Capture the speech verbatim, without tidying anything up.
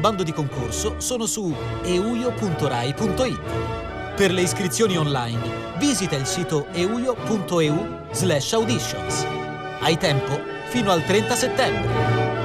bando di concorso sono su euio punto rai punto it. Per le iscrizioni online, visita il sito euio punto eu slash auditions. Hai tempo fino al trenta settembre.